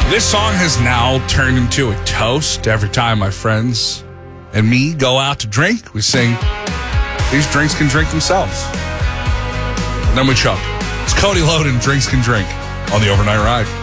This song has now turned into a toast. Every time my friends and me go out to drink, we sing, "These drinks can drink themselves." And then we chug. It's Cody Loden, Drinks Can Drink, on the Overnight Ride.